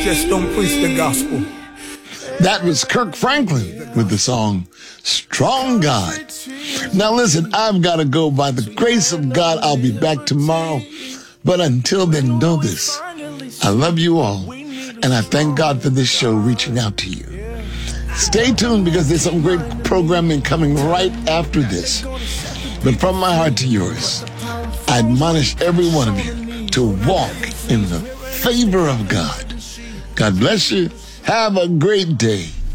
just don't preach the gospel. That was Kirk Franklin with the song Strong God. Now listen, I've got to go. By the grace of God, I'll be back tomorrow. But until then, know this. I love you all, and I thank God for this show reaching out to you. Stay tuned because there's some great programming coming right after this. But from my heart to yours, I admonish every one of you to walk in the favor of God. God bless you. Have a great day.